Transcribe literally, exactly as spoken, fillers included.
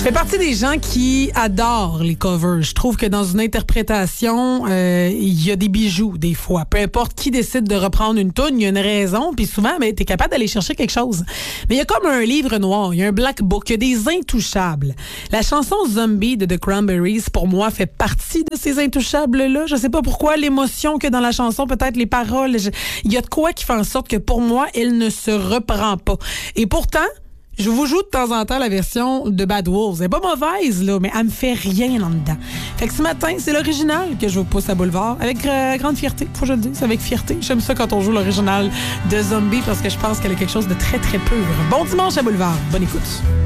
fais partie des gens qui adorent les covers. Je trouve que dans une interprétation, euh, il y a des bijoux des fois. Peu importe qui décide de reprendre une toune, il y a une raison. Puis souvent, ben, t'es capable d'aller chercher quelque chose. Mais il y a comme un livre noir, il y a un black book, il y a des intouchables. La chanson Zombie de The Cranberries, pour moi, fait partie de ces intouchables-là. Je sais pas pourquoi, l'émotion que dans la chanson, peut-être les paroles, je... il y a de quoi qui fait en sorte que pour moi, elle ne se reprend pas. Et pourtant, je vous joue de temps en temps la version de Bad Wolves. Elle est pas mauvaise, là, mais elle me fait rien là-dedans. Fait que ce matin, c'est l'original que je vous pousse à Boulevard. Avec euh, grande fierté, faut que je le dise, avec fierté. J'aime ça quand on joue l'original de Zombie parce que je pense qu'elle a quelque chose de très, très pur. Bon dimanche à Boulevard. Bonne écoute.